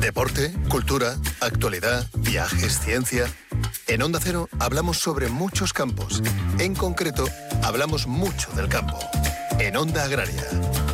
Deporte, cultura, actualidad, viajes, ciencia. En Onda Cero hablamos sobre muchos campos. En concreto, hablamos mucho del campo. En Onda Agraria.